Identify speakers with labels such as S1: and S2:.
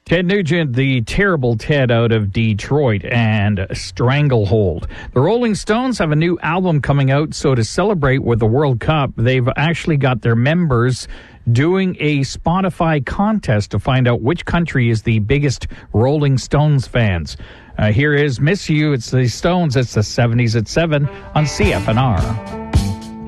S1: Ted Nugent, the terrible Ted out of Detroit, and Stranglehold. The Rolling Stones have a new album coming out, so to celebrate with the World Cup, they've actually got their members doing a Spotify contest to find out which country is the biggest Rolling Stones fans. Here is Miss You. It's the Stones. It's the 70s at 7 on CFNR.